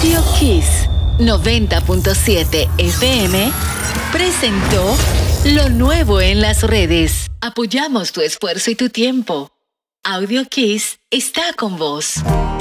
Audio Kiss 90.7 FM presentó lo nuevo en las redes. Apoyamos tu esfuerzo y tu tiempo. Audio Kiss está con vos.